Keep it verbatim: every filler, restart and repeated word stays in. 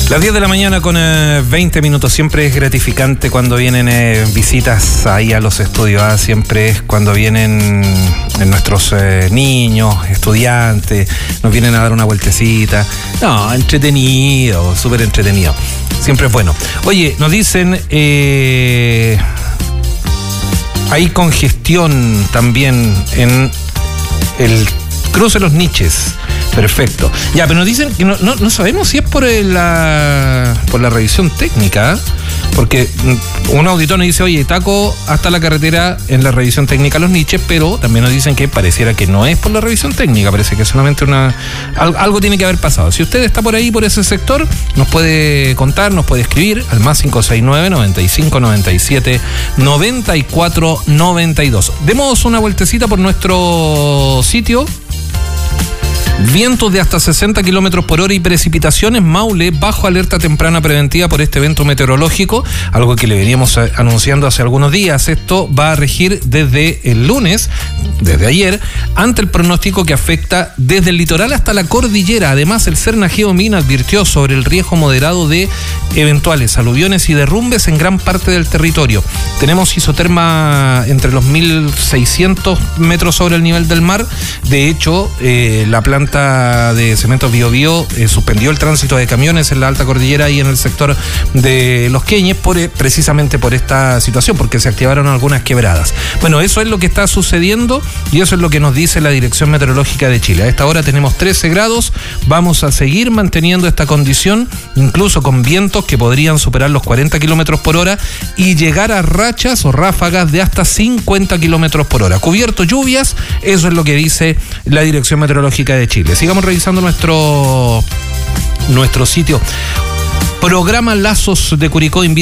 Las diez de la mañana con eh, veinte minutos. Siempre es gratificante cuando vienen eh, visitas ahí a los estudios, ¿eh? Siempre es cuando vienen eh, nuestros eh, niños, estudiantes, nos vienen a dar una vueltecita. No, entretenido, súper entretenido. Siempre es bueno. Oye, nos dicen, eh, hay congestión también en el cruce Los Niches. Perfecto. Ya, pero nos dicen que no, no, no sabemos si es por la por la revisión técnica, ¿eh? Porque un auditor nos dice, oye, taco hasta la carretera en la revisión técnica Los Niches, pero también nos dicen que pareciera que no es por la revisión técnica, parece que solamente una algo, algo tiene que haber pasado. Si usted está por ahí, por ese sector, nos puede contar, nos puede escribir al más cinco seis nueve, noventa y cinco, noventa y siete, noventa y cuatro, noventa y dos. Demos una vueltecita por nuestro sitio. Vientos de hasta sesenta kilómetros por hora y precipitaciones. Maule bajo alerta temprana preventiva por este evento meteorológico, algo que le veníamos anunciando hace algunos días. Esto va a regir desde el lunes, desde ayer, ante el pronóstico que afecta desde el litoral hasta la cordillera. Además, el Serna Geomin advirtió sobre el riesgo moderado de eventuales aluviones y derrumbes en gran parte del territorio. Tenemos isoterma entre los mil seiscientos metros sobre el nivel del mar. De hecho, eh, la planta de Cementos Bio Bio eh, suspendió el tránsito de camiones en la alta cordillera y en el sector de Los Queñes por, eh, precisamente por esta situación, porque se activaron algunas quebradas. Bueno, eso es lo que está sucediendo y eso es lo que nos dice la Dirección Meteorológica de Chile. A esta hora tenemos trece grados, vamos a seguir manteniendo esta condición, incluso con vientos que podrían superar los cuarenta kilómetros por hora y llegar a rachas o ráfagas de hasta cincuenta kilómetros por hora. Cubierto lluvias, eso es lo que dice la Dirección Meteorológica de Chile. Sigamos revisando nuestro, nuestro sitio. Programa Lazos de Curicó invita